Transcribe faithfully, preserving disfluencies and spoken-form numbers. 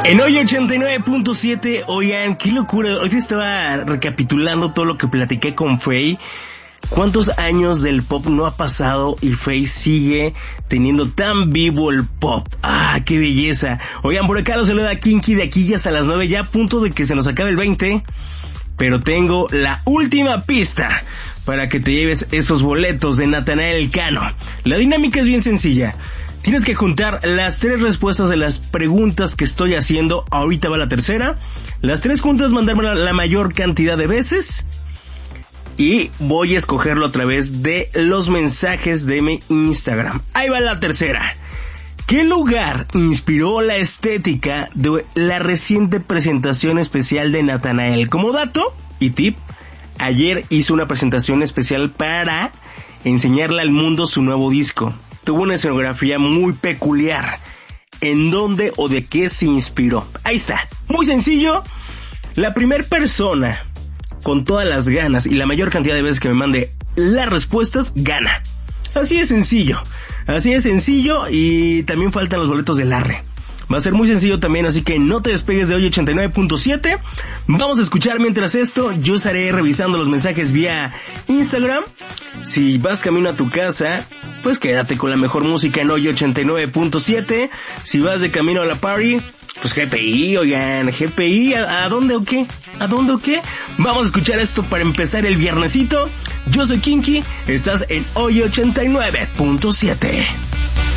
En Hoy ochenta y nueve punto siete, oigan, qué locura. Hoy estaba recapitulando todo lo que platiqué con Faye. ¿Cuántos años del pop no ha pasado y Faye sigue teniendo tan vivo el pop? ¡Ah, qué belleza! Oigan, por acá los saluda Kinky de aquí ya hasta las nueve, ya a punto de que se nos acabe el veinte. Pero tengo la última pista para que te lleves esos boletos de Natanael Elcano. La dinámica es bien sencilla. Tienes que juntar las tres respuestas de las preguntas que estoy haciendo. Ahorita va la tercera. Las tres juntas, mandármela la mayor cantidad de veces. Y voy a escogerlo a través de los mensajes de mi Instagram. Ahí va la tercera. ¿Qué lugar inspiró la estética de la reciente presentación especial de Natanael? Como dato y tip, ayer hizo una presentación especial para enseñarle al mundo su nuevo disco. Tuvo una escenografía muy peculiar. ¿En dónde o de qué se inspiró? Ahí está. Muy sencillo. La primera persona con todas las ganas y la mayor cantidad de veces que me mande las respuestas, gana. Así de sencillo. Así de sencillo. Y también faltan los boletos del Arre. Va a ser muy sencillo también, así que no te despegues de Hoy ochenta y nueve punto siete. Vamos a escuchar mientras esto. Yo estaré revisando los mensajes vía Instagram. Si vas camino a tu casa, pues quédate con la mejor música en Hoy ochenta y nueve punto siete. Si vas de camino a la party, pues G P I, oigan, G P I, ¿a, a dónde o qué? ¿A dónde o qué? Vamos a escuchar esto para empezar el viernesito. Yo soy Kinky, estás en Hoy ochenta y nueve punto siete.